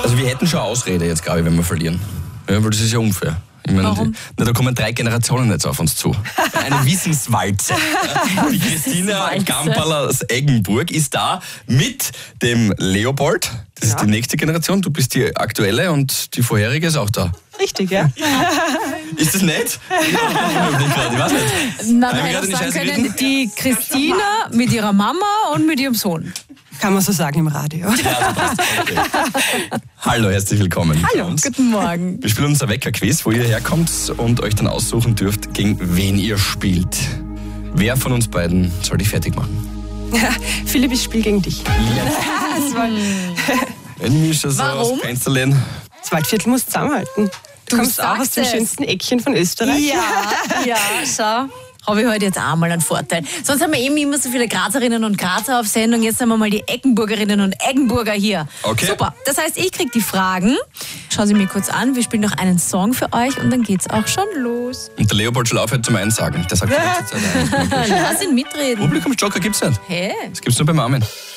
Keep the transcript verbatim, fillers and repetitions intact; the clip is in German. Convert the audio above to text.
Also wir hätten schon Ausrede jetzt, glaube ich, wenn wir verlieren. Ja, weil das ist ja unfair. Ich meine, Warum? Die, na, da kommen drei Generationen jetzt auf uns zu. Eine Wissenswalze. Die Christina Gamperl aus Eggenburg ist da mit dem Leopold. Das Ja. ist die nächste Generation. Du bist die aktuelle und die vorherige ist auch da. Richtig, ja. Ist das nett? Ich weiß nicht. Na, Haben wir man gerade hätte in die sagen Scheiße können, geritten? die Christina mit ihrer Mama und mit ihrem Sohn. Kann man so sagen im Radio. Ja, das passt. Okay. Hallo, herzlich willkommen. bei Hallo, uns. guten Morgen. Wir spielen unser Wecker-Quiz, wo ihr herkommt und euch dann aussuchen dürft, gegen wen ihr spielt. Wer von uns beiden soll dich fertig machen? Philipp, ich spiele gegen dich. Das, war, Wenn mich das so Warum? aufs Fenster lehnen. das Waldviertel muss zusammenhalten. Du, Du kommst auch aus sagst dem es. schönsten Eckchen von Österreich. Ja, ja, schau. Habe ich heute jetzt auch mal einen Vorteil. Sonst haben wir eben immer so viele Grazerinnen und Grazer auf Sendung. Jetzt haben wir mal die Eggenburgerinnen und Eggenburger hier. Okay. Super. Das heißt, ich kriege die Fragen. Schau sie mir kurz an. Wir spielen noch einen Song für euch und dann geht's auch schon los. Und der Leopold soll aufhören zum Einsagen. Der sagt die ganze Zeit ein. Lass ihn mitreden. Publikumsjoker gibt's nicht. Hä? Das gibt's nur beim Armin.